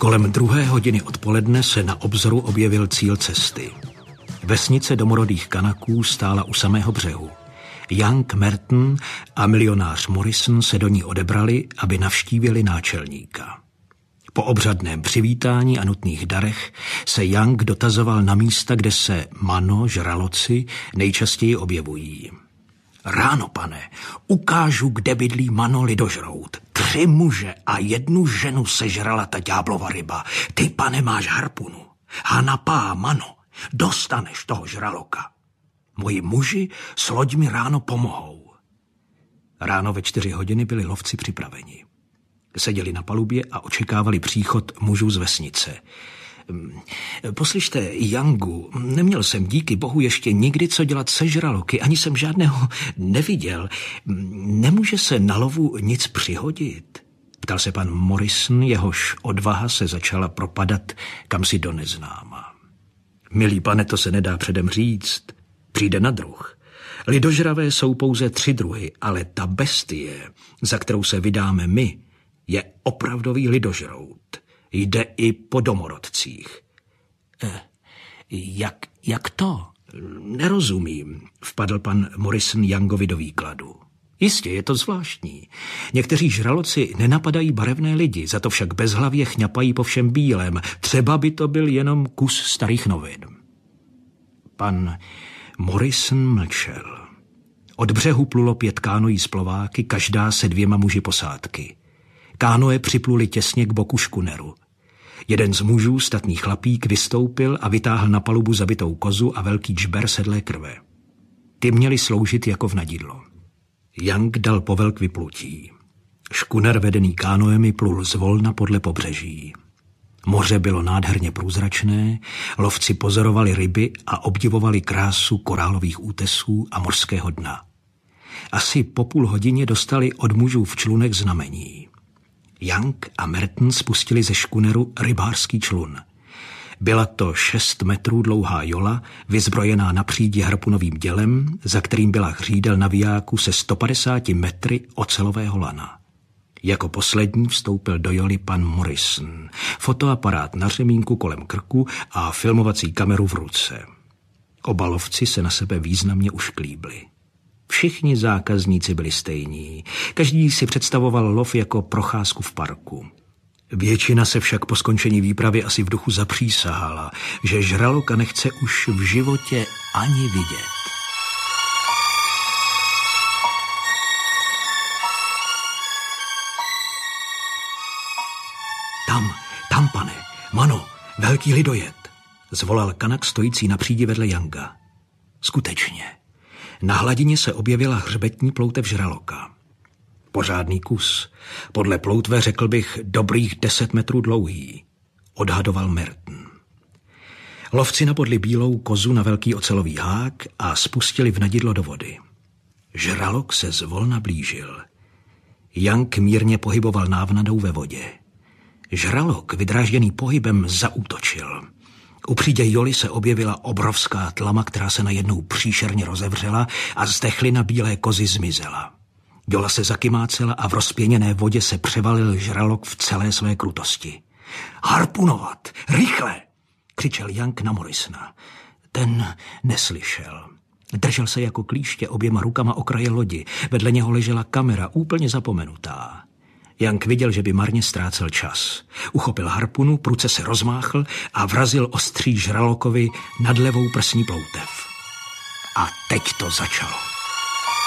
Kolem 2:00 odpoledne se na obzoru objevil cíl cesty. Vesnice domorodých Kanaků stála u samého břehu. Young, Merton a milionář Morrison se do ní odebrali, aby navštívili náčelníka. Po obřadném přivítání a nutných darech se Young dotazoval na místa, kde se Mano, žraloci, nejčastěji objevují. Ráno, pane, ukážu, kde bydlí Mano lidožrout. 3 muže a 1 ženu sežrala ta ďáblova ryba. Ty, pane, máš harpunu. Hanapá, Mano, dostaneš toho žraloka. Moji muži s loďmi ráno pomohou. Ráno ve 4:00 byli lovci připraveni. Seděli na palubě a očekávali příchod mužů z vesnice. Poslyšte, Youngu, neměl jsem díky bohu ještě nikdy co dělat se žraloky, ani jsem žádného neviděl. Nemůže se na lovu nic přihodit? Ptal se pan Morrison, jehož odvaha se začala propadat kamsi do neznáma. Milý pane, to se nedá předem říct. Přijde na druh. Lidožravé jsou pouze 3 druhy, ale ta bestie, za kterou se vydáme my, je opravdový lidožrout. Jde i po domorodcích. Jak to? Nerozumím, vpadl pan Morrison Youngovi do výkladu. Jistě, je to zvláštní. Někteří žraloci nenapadají barevné lidi, za to však bezhlavě chňapají po všem bílém. Třeba by to byl jenom kus starých novin. Pan Morrison mlčel. Od břehu plulo 5 kánoí s plováky, každá se 2 muži posádky. Kánoe připluli těsně k boku škuneru. Jeden z mužů, statný chlapík, vystoupil a vytáhl na palubu zabitou kozu a velký džber sedlé krve. Ty měly sloužit jako vnadidlo. Young dal povel k vyplutí. Škuner vedený kánoemi plul zvolna podle pobřeží. Moře bylo nádherně průzračné, lovci pozorovali ryby a obdivovali krásu korálových útesů a mořského dna. Asi po 30 minut dostali od mužů v člunech znamení. Young a Merton spustili ze škuneru rybářský člun. Byla to 6 metrů dlouhá jola, vyzbrojená na přídi harpunovým dělem, za kterým byla hřídel navijáku se 150 metry ocelového lana. Jako poslední vstoupil do joly pan Morrison, fotoaparát na řemínku kolem krku a filmovací kameru v ruce. Oba lovci se na sebe významně ušklíbli. Všichni zákazníci byli stejní. Každý si představoval lov jako procházku v parku. Většina se však po skončení výpravy asi v duchu zapřísahala, že žraloka nechce už v životě ani vidět. Tam, pane, Mano, velký lidojet, zvolal Kanak stojící na přídi vedle Younga. Skutečně. Na hladině se objevila hřbetní ploutev žraloka. Pořádný kus. Podle ploutve řekl bych dobrých 10 metrů dlouhý, odhadoval Merton. Lovci napodli bílou kozu na velký ocelový hák a spustili vnadidlo do vody. Žralok se zvolna blížil. Young mírně pohyboval návnadou ve vodě. Žralok, vydrážděný pohybem, zaútočil. U přídě joly se objevila obrovská tlama, která se najednou příšerně rozevřela a zdechlina bílé kozy zmizela. Jola se zakymácela a v rozpěněné vodě se převalil žralok v celé své krutosti. Harpunovat! Rychle! Křičel Young na Morrisona. Ten neslyšel. Držel se jako klíště oběma rukama o kraje lodi. Vedle něho ležela kamera, úplně zapomenutá. Young viděl, že by marně ztrácel čas. Uchopil harpunu, prudce se rozmáchl a vrazil ostří žralokovi nad levou prsní ploutev. A teď to začalo.